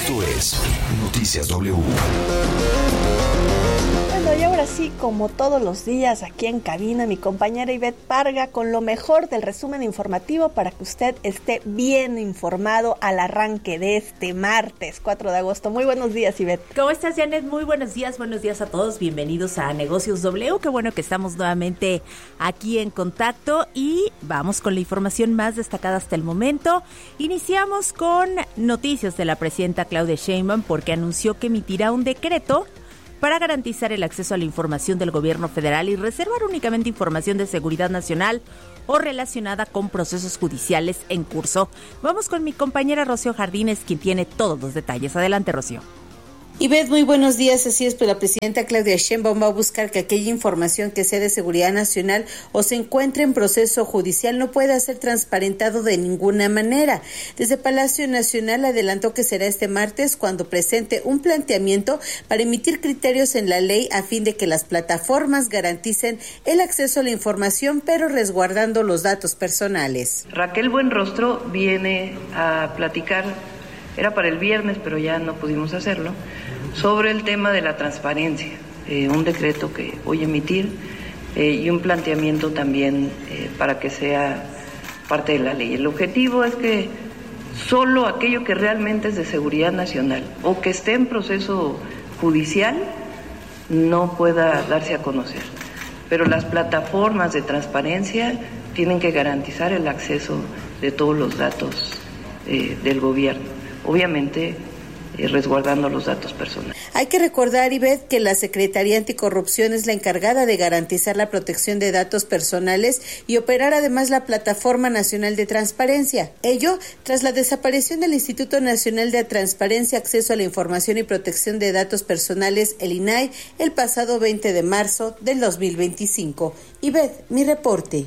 Esto es Noticias W. Bueno, y ahora sí, como todos los días aquí en cabina, mi compañera Ivette Parga con lo mejor del resumen informativo para que usted esté bien informado al arranque de este martes 4 de agosto. Muy buenos días, Ivette. ¿Cómo estás, Janet? Muy buenos días a todos. Bienvenidos a Negocios W. Qué bueno que estamos nuevamente aquí en contacto y vamos con la información más destacada hasta el momento. Iniciamos con noticias de la presidenta Claudia Sheinbaum porque anunció que emitirá un decreto para garantizar el acceso a la información del gobierno federal y reservar únicamente información de seguridad nacional o relacionada con procesos judiciales en curso. Vamos con mi compañera Rocío Jardines, quien tiene todos los detalles. Adelante, Rocío. Ivette, muy buenos días. Así es, pues la presidenta Claudia Sheinbaum va a buscar que aquella información que sea de seguridad nacional o se encuentre en proceso judicial no pueda ser transparentado de ninguna manera. Desde Palacio Nacional adelantó que será este martes cuando presente un planteamiento para emitir criterios en la ley a fin de que las plataformas garanticen el acceso a la información, pero resguardando los datos personales. Raquel Buenrostro viene a platicar, era para el viernes, pero ya no pudimos hacerlo, sobre el tema de la transparencia, un decreto que voy a emitir y un planteamiento también para que sea parte de la ley. El objetivo es que solo aquello que realmente es de seguridad nacional o que esté en proceso judicial no pueda darse a conocer. Pero las plataformas de transparencia tienen que garantizar el acceso de todos los datos del gobierno, obviamente resguardando los datos personales. Hay que recordar, Ivette, que la Secretaría Anticorrupción es la encargada de garantizar la protección de datos personales y operar además la Plataforma Nacional de Transparencia. Ello tras la desaparición del Instituto Nacional de Transparencia, Acceso a la Información y Protección de Datos Personales, el INAI, el pasado 20 de marzo del 2025. Ivette, mi reporte.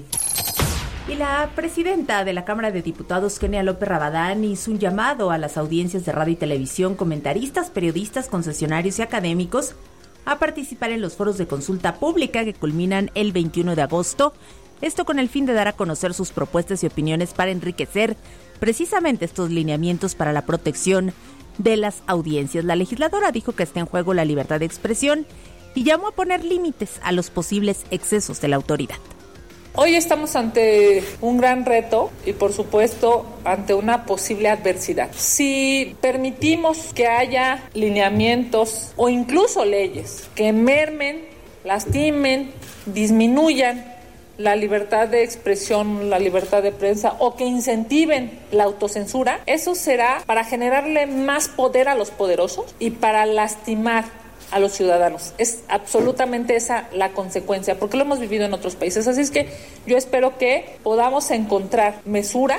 Y la presidenta de la Cámara de Diputados, Kenia López Rabadán, hizo un llamado a las audiencias de radio y televisión, comentaristas, periodistas, concesionarios y académicos a participar en los foros de consulta pública que culminan el 21 de agosto. Esto con el fin de dar a conocer sus propuestas y opiniones para enriquecer precisamente estos lineamientos para la protección de las audiencias. La legisladora dijo que está en juego la libertad de expresión y llamó a poner límites a los posibles excesos de la autoridad. Hoy estamos ante un gran reto y, por supuesto, ante una posible adversidad. Si permitimos que haya lineamientos o incluso leyes que mermen, lastimen, disminuyan la libertad de expresión, la libertad de prensa o que incentiven la autocensura, eso será para generarle más poder a los poderosos y para lastimar a los ciudadanos. Es absolutamente esa la consecuencia, porque lo hemos vivido en otros países. Así es que yo espero que podamos encontrar mesura.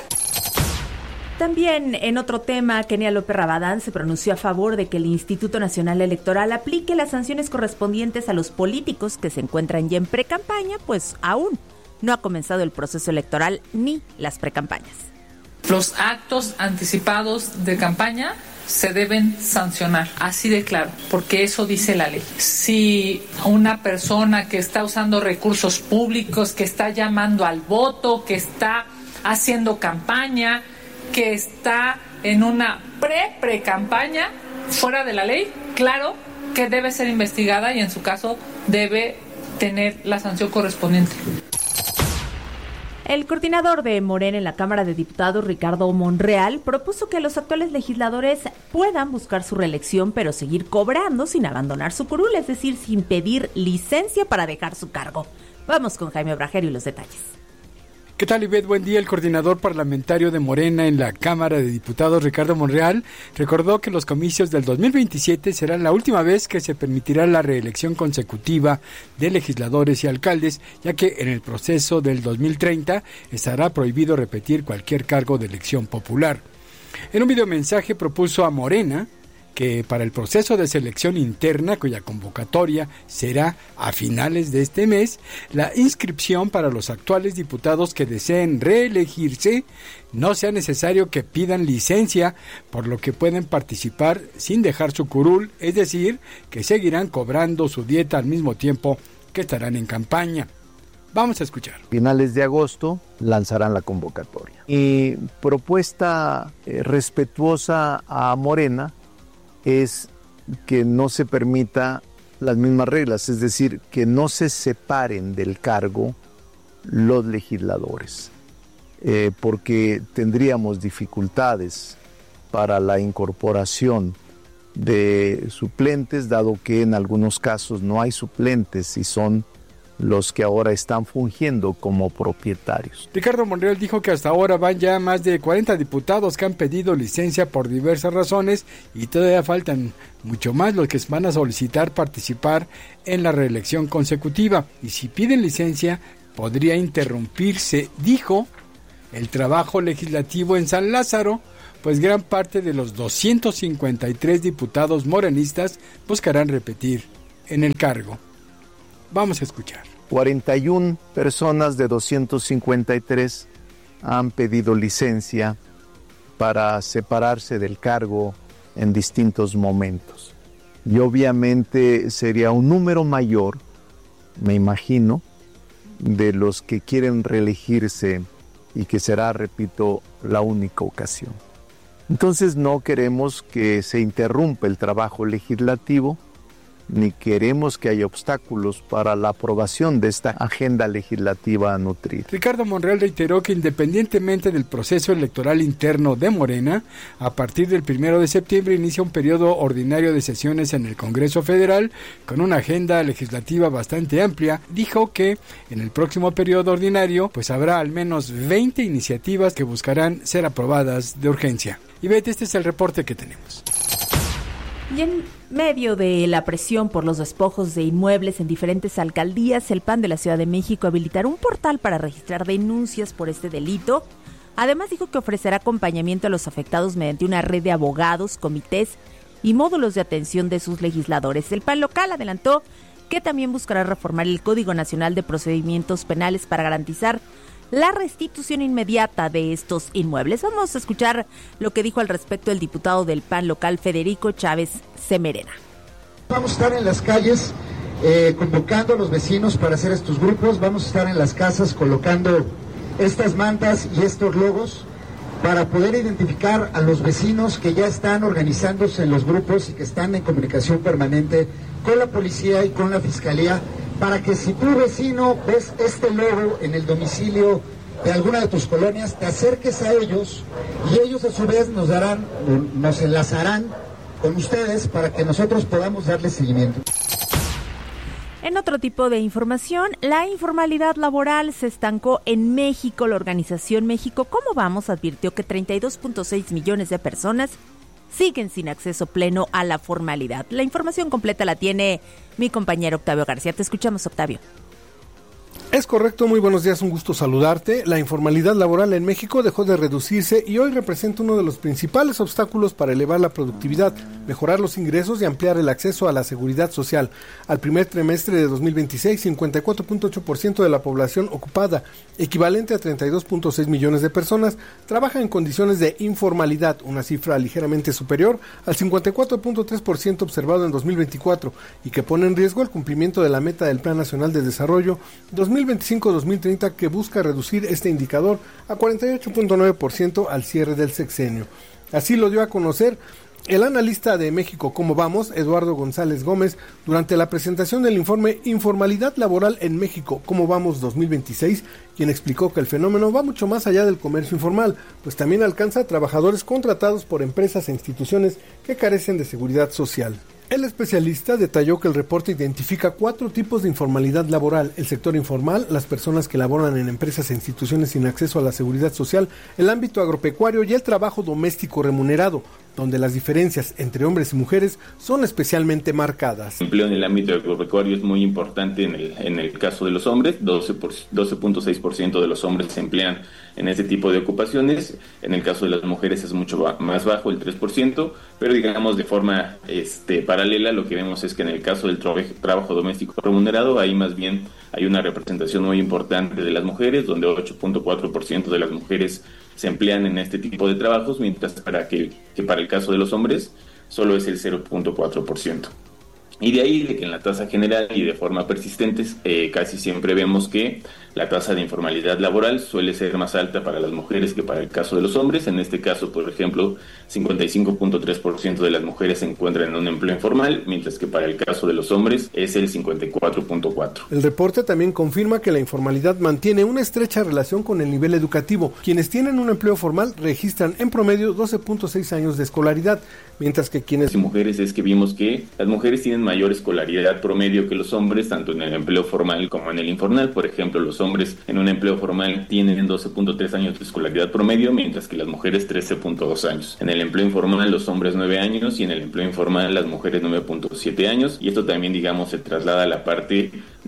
También en otro tema, Kenia López Rabadán se pronunció a favor de que el Instituto Nacional Electoral aplique las sanciones correspondientes a los políticos que se encuentran ya en precampaña, pues aún no ha comenzado el proceso electoral ni las precampañas. Los actos anticipados de campaña se deben sancionar, así de claro, porque eso dice la ley. Si una persona que está usando recursos públicos, que está llamando al voto, que está haciendo campaña, que está en una pre-campaña fuera de la ley, claro que debe ser investigada y en su caso debe tener la sanción correspondiente. El coordinador de Morena en la Cámara de Diputados, Ricardo Monreal, propuso que los actuales legisladores puedan buscar su reelección, pero seguir cobrando sin abandonar su curul, es decir, sin pedir licencia para dejar su cargo. Vamos con Jaime Obrajero y los detalles. ¿Qué tal, Ivette? Buen día. El coordinador parlamentario de Morena en la Cámara de Diputados, Ricardo Monreal, recordó que los comicios del 2027 serán la última vez que se permitirá la reelección consecutiva de legisladores y alcaldes, ya que en el proceso del 2030 estará prohibido repetir cualquier cargo de elección popular. En un videomensaje propuso a Morena que para el proceso de selección interna, cuya convocatoria será a finales de este mes, la inscripción para los actuales diputados que deseen reelegirse no sea necesario que pidan licencia, por lo que pueden participar sin dejar su curul, es decir, que seguirán cobrando su dieta al mismo tiempo que estarán en campaña. Vamos a escuchar. Finales de agosto lanzarán la convocatoria. Mi propuesta respetuosa a Morena es que no se permita las mismas reglas, es decir, que no se separen del cargo los legisladores, porque tendríamos dificultades para la incorporación de suplentes, dado que en algunos casos no hay suplentes y son los que ahora están fungiendo como propietarios. Ricardo Monreal dijo que hasta ahora van ya más de 40 diputados que han pedido licencia por diversas razones y todavía faltan mucho más los que van a solicitar participar en la reelección consecutiva. Y si piden licencia, podría interrumpirse, dijo, el trabajo legislativo en San Lázaro, pues gran parte de los 253 diputados morenistas buscarán repetir en el cargo. Vamos a escuchar. 41 personas de 253 han pedido licencia para separarse del cargo en distintos momentos. Y obviamente sería un número mayor, me imagino, de los que quieren reelegirse y que será, repito, la única ocasión. Entonces no queremos que se interrumpa el trabajo legislativo, ni queremos que haya obstáculos para la aprobación de esta agenda legislativa nutrida. Ricardo Monreal reiteró que independientemente del proceso electoral interno de Morena, a partir del 1 de septiembre inicia un periodo ordinario de sesiones en el Congreso Federal con una agenda legislativa bastante amplia. Dijo que en el próximo periodo ordinario pues habrá al menos 20 iniciativas que buscarán ser aprobadas de urgencia. Y Beth, este es el reporte que tenemos. Y en medio de la presión por los despojos de inmuebles en diferentes alcaldías, el PAN de la Ciudad de México habilitará un portal para registrar denuncias por este delito. Además, dijo que ofrecerá acompañamiento a los afectados mediante una red de abogados, comités y módulos de atención de sus legisladores. El PAN local adelantó que también buscará reformar el Código Nacional de Procedimientos Penales para garantizar la restitución inmediata de estos inmuebles. Vamos a escuchar lo que dijo al respecto el diputado del PAN local, Federico Chávez Semerena. Vamos a estar en las calles convocando a los vecinos para hacer estos grupos. Vamos a estar en las casas colocando estas mantas y estos logos para poder identificar a los vecinos que ya están organizándose en los grupos y que están en comunicación permanente con la policía y con la fiscalía, para que si tu vecino ves este logo en el domicilio de alguna de tus colonias, te acerques a ellos y ellos a su vez nos enlazarán con ustedes para que nosotros podamos darle seguimiento. En otro tipo de información, la informalidad laboral se estancó en México. La organización México ¿Cómo Vamos? Advirtió que 32.6 millones de personas siguen sin acceso pleno a la formalidad. La información completa la tiene mi compañero Octavio García. Te escuchamos, Octavio. Es correcto, muy buenos días, un gusto saludarte. La informalidad laboral en México dejó de reducirse y hoy representa uno de los principales obstáculos para elevar la productividad, mejorar los ingresos y ampliar el acceso a la seguridad social. Al primer trimestre de 2026, 54.8% de la población ocupada, equivalente a 32.6 millones de personas, trabaja en condiciones de informalidad, una cifra ligeramente superior al 54.3% observado en 2024 y que pone en riesgo el cumplimiento de la meta del Plan Nacional de Desarrollo 2025-2030, que busca reducir este indicador a 48.9% al cierre del sexenio. Así lo dio a conocer el analista de México ¿Cómo Vamos?, Eduardo González Gómez, durante la presentación del informe Informalidad Laboral en México ¿Cómo Vamos 2026?, quien explicó que el fenómeno va mucho más allá del comercio informal, pues también alcanza a trabajadores contratados por empresas e instituciones que carecen de seguridad social. El especialista detalló que el reporte identifica 4 tipos de informalidad laboral: el sector informal, las personas que laboran en empresas e instituciones sin acceso a la seguridad social, el ámbito agropecuario y el trabajo doméstico remunerado, donde las diferencias entre hombres y mujeres son especialmente marcadas. El empleo en el ámbito agropecuario es muy importante en el caso de los hombres. 12.6% de los hombres se emplean en este tipo de ocupaciones. En el caso de las mujeres es mucho más bajo, el 3%, pero digamos de forma paralela lo que vemos es que en el caso del trabajo doméstico remunerado, ahí más bien hay una representación muy importante de las mujeres, donde 8.4% de las mujeres se emplean en este tipo de trabajos, mientras que para el caso de los hombres solo es el 0.4%. Y de ahí de que en la tasa general y de forma persistente casi siempre vemos que la tasa de informalidad laboral suele ser más alta para las mujeres que para el caso de los hombres. En este caso, por ejemplo, 55.3% de las mujeres se encuentran en un empleo informal, mientras que para el caso de los hombres es el 54.4%. El reporte también confirma que la informalidad mantiene una estrecha relación con el nivel educativo. Quienes tienen un empleo formal registran en promedio 12.6 años de escolaridad, mientras que quienes... Y mujeres es que vimos que las mujeres tienen mayor escolaridad promedio que los hombres, tanto en el empleo formal como en el informal. Por ejemplo, los hombres en un empleo formal tienen 12.3 años de escolaridad promedio, mientras que las mujeres 13.2 años. En el empleo informal los hombres 9 años y en el empleo informal las mujeres 9.7 años. Y esto también, digamos, se traslada a la parte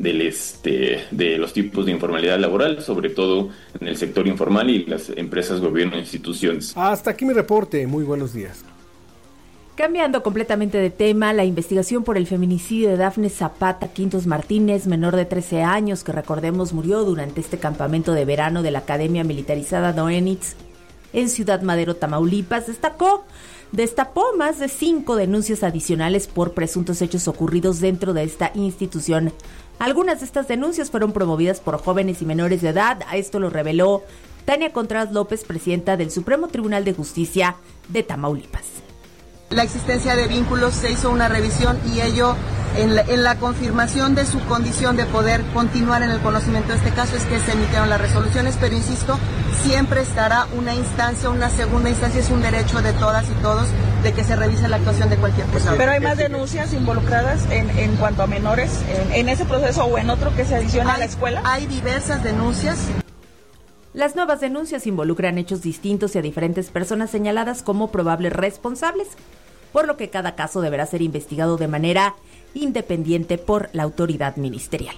de los tipos de informalidad laboral, sobre todo en el sector informal y las empresas, gobierno e instituciones. Hasta aquí mi reporte. Muy buenos días. Cambiando completamente de tema, la investigación por el feminicidio de Dafne Zapata Quintos Martínez, menor de 13 años, que recordemos murió durante este campamento de verano de la Academia Militarizada Noenitz en Ciudad Madero, Tamaulipas, destapó más de 5 denuncias adicionales por presuntos hechos ocurridos dentro de esta institución. Algunas de estas denuncias fueron promovidas por jóvenes y menores de edad. A esto lo reveló Tania Contreras López, presidenta del Supremo Tribunal de Justicia de Tamaulipas. La existencia de vínculos, se hizo una revisión y ello en la confirmación de su condición de poder continuar en el conocimiento de este caso es que se emitieron las resoluciones, pero insisto, siempre estará una instancia, una segunda instancia, es un derecho de todas y todos de que se revise la actuación de cualquier persona. Pero hay más denuncias involucradas en cuanto a menores en ese proceso o en otro que se adiciona a la escuela. Hay diversas denuncias. Las nuevas denuncias involucran hechos distintos y a diferentes personas señaladas como probables responsables, por lo que cada caso deberá ser investigado de manera independiente por la autoridad ministerial.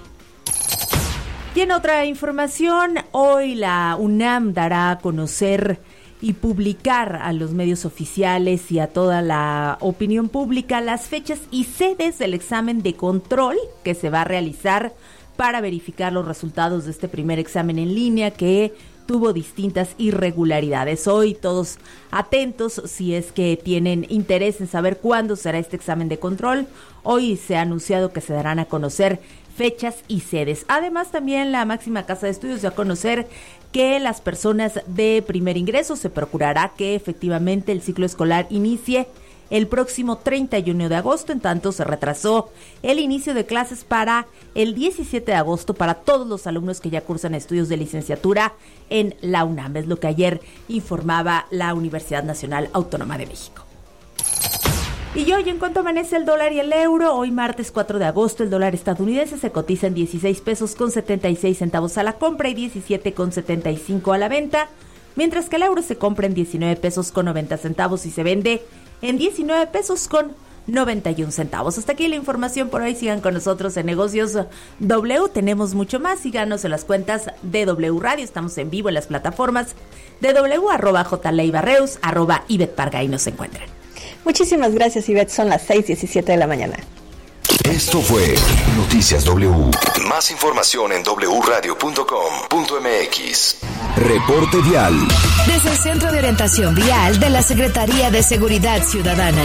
Y en otra información, hoy la UNAM dará a conocer y publicar a los medios oficiales y a toda la opinión pública las fechas y sedes del examen de control que se va a realizar para verificar los resultados de este primer examen en línea que tuvo distintas irregularidades. Hoy todos atentos si es que tienen interés en saber cuándo será este examen de control. Hoy se ha anunciado que se darán a conocer fechas y sedes. Además, también la máxima casa de estudios dio a conocer que las personas de primer ingreso se procurará que efectivamente el ciclo escolar inicie el próximo 31 de agosto, en tanto se retrasó el inicio de clases para el 17 de agosto para todos los alumnos que ya cursan estudios de licenciatura en la UNAM, es lo que ayer informaba la Universidad Nacional Autónoma de México. Y hoy, en cuanto amanece el dólar y el euro, hoy martes 4 de agosto, el dólar estadounidense se cotiza en 16 pesos con 76 centavos a la compra y 17 con 75 a la venta, mientras que el euro se compra en 19 pesos con 90 centavos y se vende en 19 pesos con 91 centavos. Hasta aquí la información por hoy. Sigan con nosotros en Negocios W. Tenemos mucho más. Síganos en las cuentas de W Radio. Estamos en vivo en las plataformas de W, @JLeibarreus, @Ivette Parga. Ahí nos encuentran. Muchísimas gracias, Ivette. Son las 6:17 de la mañana. Esto fue Noticias W. Más información en wradio.com.mx. Reporte vial. Desde el Centro de Orientación Vial de la Secretaría de Seguridad Ciudadana.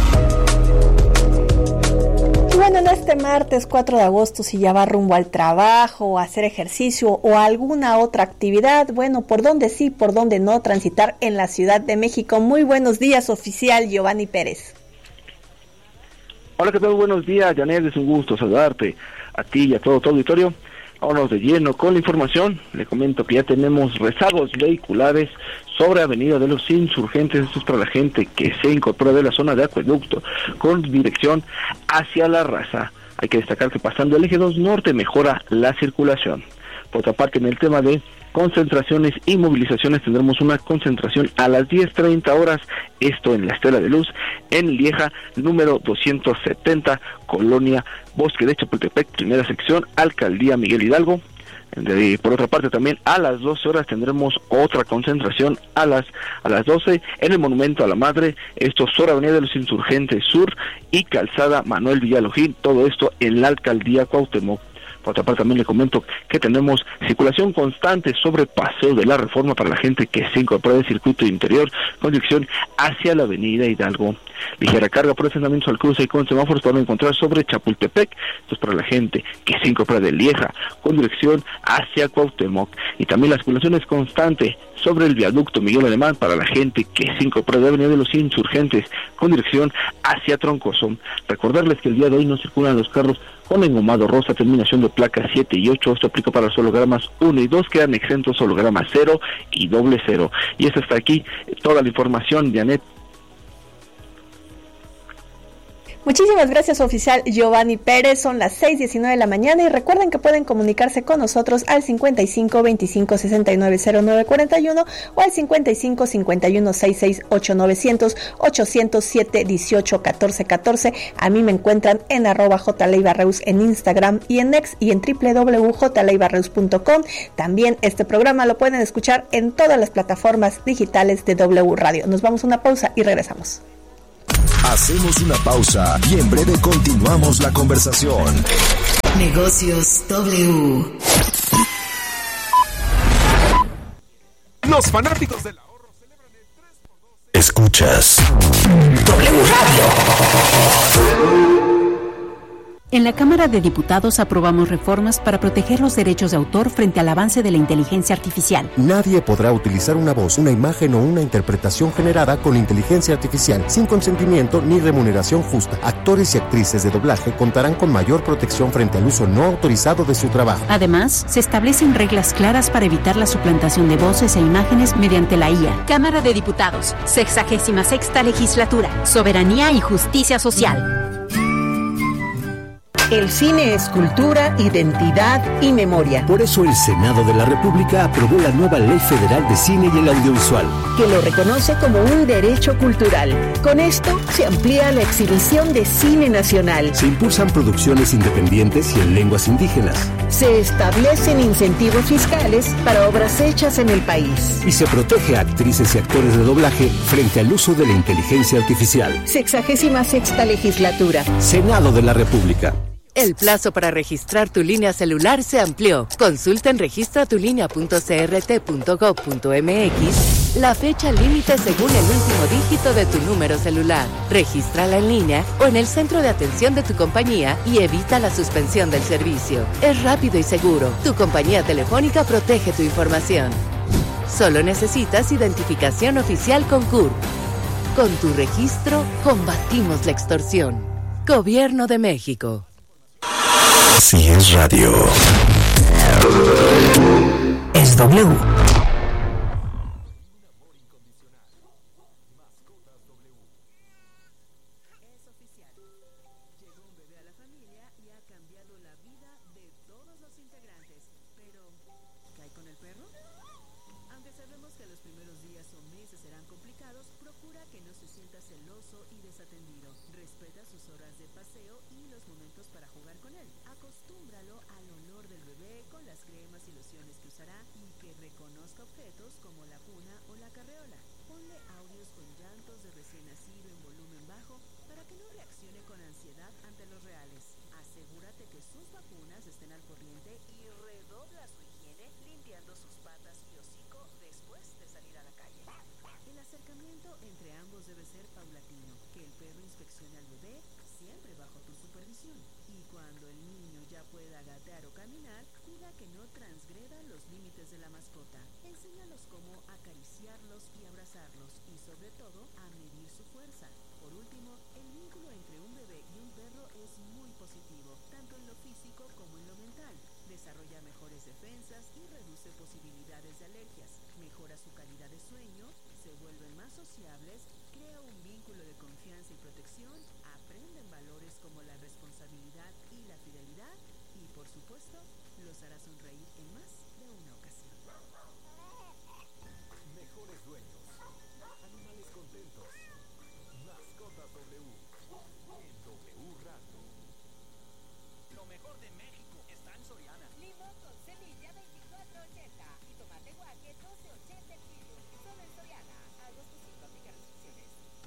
Y bueno, en este martes 4 de agosto, si ya va rumbo al trabajo, a hacer ejercicio o a alguna otra actividad, bueno, por dónde sí, por dónde no transitar en la Ciudad de México. Muy buenos días, oficial Giovanni Pérez. Hola, ¿qué tal? Buenos días, Janet, es un gusto saludarte a ti y a todo tu auditorio. Vámonos de lleno con la información. Le comento que ya tenemos rezagos vehiculares sobre Avenida de los Insurgentes. Esto es para la gente que se incorpora de la zona de Acueducto con dirección hacia La Raza. Hay que destacar que pasando el eje 2 norte mejora la circulación. Por otra parte, en el tema de concentraciones y movilizaciones, tendremos una concentración a las 10:30 horas, esto en la Estela de Luz, en Lieja, número 270, Colonia Bosque de Chapultepec, primera sección, Alcaldía Miguel Hidalgo. Por otra parte, también a las 12 horas tendremos otra concentración a las 12 en el Monumento a la Madre, esto sobre Avenida de los Insurgentes Sur y Calzada Manuel Villalojín, todo esto en la Alcaldía Cuauhtémoc. Por otra parte, también le comento que tenemos circulación constante sobre Paseo de la Reforma para la gente que se incorpora del circuito interior con dirección hacia la Avenida Hidalgo. Ligera carga por asentamientos al cruce y con semáforos para encontrar sobre Chapultepec. Esto es para la gente que se incorpora de Lieja con dirección hacia Cuauhtémoc. Y también la circulación es constante sobre el viaducto Miguel Alemán para la gente que se incorpora de Avenida de los Insurgentes con dirección hacia Troncoso. Recordarles que el día de hoy no circulan los carros con engomado rosa, terminación de placas 7 y 8. Esto aplica para los hologramas 1 y 2, quedan exentos hologramas 0 y 00. Y es hasta aquí toda la información, Janet. Muchísimas gracias, oficial Giovanni Pérez. Son las 6:19 de la mañana y recuerden que pueden comunicarse con nosotros al 55 25 69 09 41 o al 55 51 66 8900 807 18 14 14. A mí me encuentran en @jleibarreus en Instagram y en X y en www.jleibarreus.com. También este programa lo pueden escuchar en todas las plataformas digitales de W Radio. Nos vamos a una pausa y regresamos. Hacemos una pausa y en breve continuamos la conversación. Negocios W. Los fanáticos del ahorro celebran el 3x12. Escuchas W Radio. En la Cámara de Diputados aprobamos reformas para proteger los derechos de autor frente al avance de la inteligencia artificial. Nadie podrá utilizar una voz, una imagen o una interpretación generada con inteligencia artificial sin consentimiento ni remuneración justa. Actores y actrices de doblaje contarán con mayor protección frente al uso no autorizado de su trabajo. Además, se establecen reglas claras para evitar la suplantación de voces e imágenes mediante la IA. Cámara de Diputados, 66ª Legislatura, Soberanía y Justicia Social. El cine es cultura, identidad y memoria. Por eso el Senado de la República aprobó la nueva Ley Federal de Cine y el Audiovisual, que lo reconoce como un derecho cultural. Con esto se amplía la exhibición de cine nacional. Se impulsan producciones independientes y en lenguas indígenas. Se establecen incentivos fiscales para obras hechas en el país. Y se protege a actrices y actores de doblaje frente al uso de la inteligencia artificial. 66ª Legislatura. Senado de la República. El plazo para registrar tu línea celular se amplió. Consulta en registratulinea.crt.gov.mx la fecha límite según el último dígito de tu número celular. Regístrala en línea o en el centro de atención de tu compañía y evita la suspensión del servicio. Es rápido y seguro. Tu compañía telefónica protege tu información. Solo necesitas identificación oficial con CURP. Con tu registro, combatimos la extorsión. Gobierno de México. Si es radio, es W. Enséñalos cómo acariciarlos y abrazarlos y sobre todo a medir su fuerza.